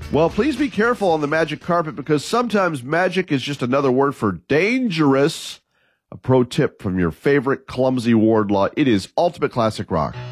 Well, please be careful on the magic carpet because sometimes magic is just another word for dangerous. A pro tip from your favorite clumsy Wardlaw. It is Ultimate Classic Rock.